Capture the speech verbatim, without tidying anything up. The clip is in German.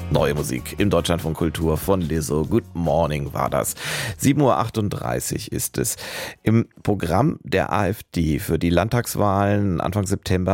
Neue Musik im Deutschlandfunk Kultur von Lizzo. Good Morning war das. sieben Uhr achtunddreißig ist es. Im Programm der AfD für die Landtagswahlen Anfang September